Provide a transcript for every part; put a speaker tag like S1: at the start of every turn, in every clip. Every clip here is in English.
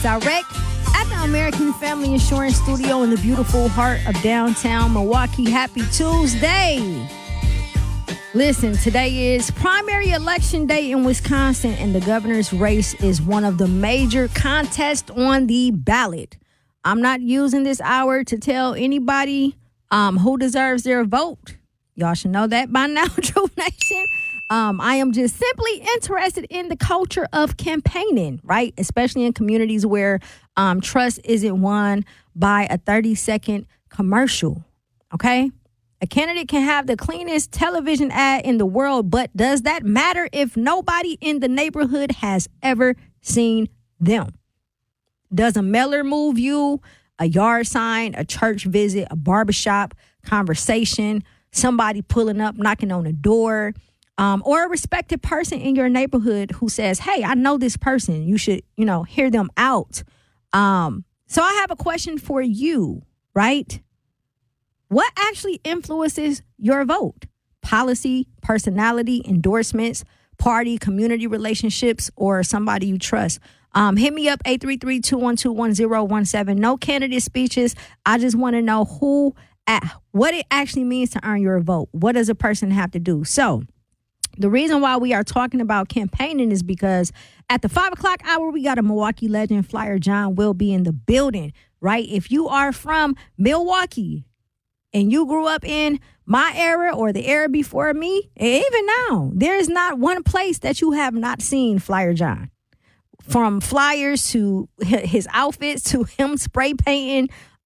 S1: Direct at the American Family Insurance Studio in the beautiful heart of downtown Milwaukee. Happy Tuesday. Listen, today is primary election day in Wisconsin, and the governor's race is one of the major contests on the ballot. I'm not using this hour to tell anybody who deserves their vote. Y'all should know that by now, True Nation. I am just simply interested in the culture of campaigning, right? Especially in communities where trust isn't won by a 30-second commercial, okay? A candidate can have the cleanest television ad in the world, but does that matter if nobody in the neighborhood has ever seen them? Does a mailer move you? A yard sign, a church visit, a barbershop conversation, somebody pulling up, knocking on the door, or a respected person in your neighborhood who says, hey, I know this person. You should, hear them out. So I have a question for you, right? What actually influences your vote? Policy, personality, endorsements, party, community relationships, or somebody you trust? Hit me up, 833-212-1017. No candidate speeches. I just want to know what it actually means to earn your vote. What does a person have to do? So the reason why we are talking about campaigning is because at the 5 o'clock hour, we got a Milwaukee legend, Flyer John, will be in the building, right? If you are from Milwaukee and you grew up in my era or the era before me, even now, there is not one place that you have not seen Flyer John. From flyers to his outfits to him spray painting,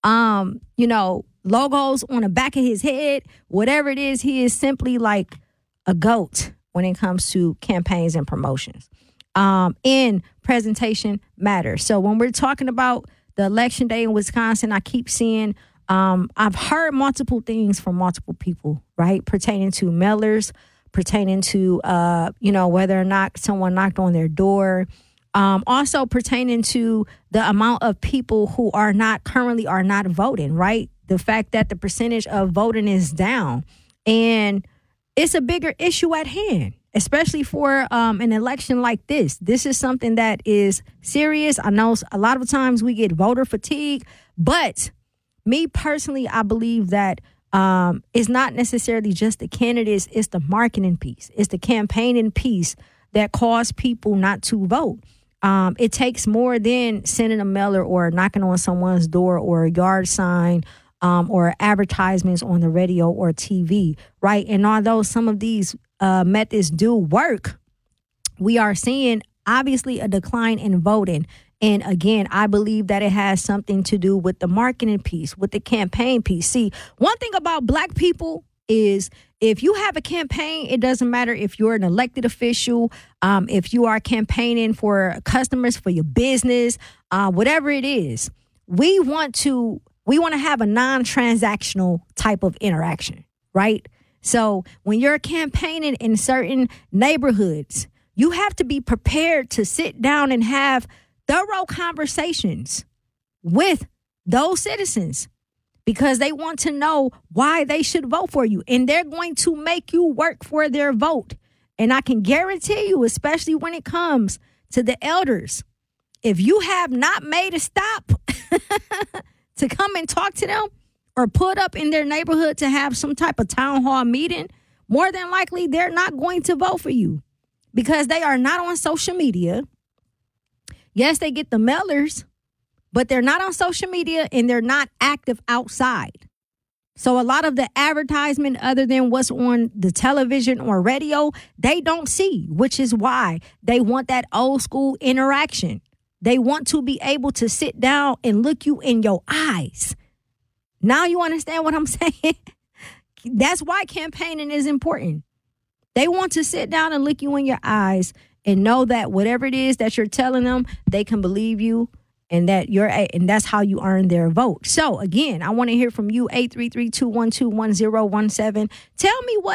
S1: logos on the back of his head, whatever it is, he is simply like a goat when it comes to campaigns and promotions. And presentation matters. So when we're talking about the election day in Wisconsin, I keep seeing, I've heard multiple things from multiple people, right? Pertaining to mailers, pertaining to, whether or not someone knocked on their door. Also pertaining to the amount of people who are not voting, right? The fact that the percentage of voting is down. And it's a bigger issue at hand, especially for an election like this. This is something that is serious. I know a lot of times we get voter fatigue, but me personally, I believe that it's not necessarily just the candidates. It's the marketing piece. It's the campaigning piece that cause people not to vote. It takes more than sending a mailer or knocking on someone's door or a yard sign or advertisements on the radio or TV, right? And although some of these methods do work, we are seeing obviously a decline in voting. And again, I believe that it has something to do with the marketing piece, with the campaign piece. See, one thing about Black people is if you have a campaign, it doesn't matter if you're an elected official, if you are campaigning for customers for your business, whatever it is, we want to have a non-transactional type of interaction, right? So when you're campaigning in certain neighborhoods, you have to be prepared to sit down and have thorough conversations with those citizens, because they want to know why they should vote for you. And they're going to make you work for their vote. And I can guarantee you, especially when it comes to the elders, if you have not made a stop to come and talk to them or put up in their neighborhood to have some type of town hall meeting, more than likely they're not going to vote for you because they are not on social media. Yes, they get the mailers, but they're not on social media and they're not active outside. So a lot of the advertisement, other than what's on the television or radio, they don't see, which is why they want that old school interaction. They want to be able to sit down and look you in your eyes. Now you understand what I'm saying? That's why campaigning is important. They want to sit down and look you in your eyes and know that whatever it is that you're telling them, they can believe you. And that's how you earn their vote. So again, I want to hear from you, 833-212-1017. Tell me what